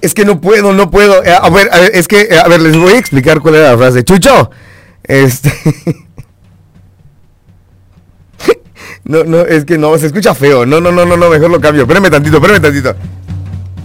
Es que no puedo, no puedo. A ver, es que, a ver, les voy a explicar cuál era la frase. Chucho, no, no, es que no, se escucha feo. No, mejor lo cambio. Espérame tantito.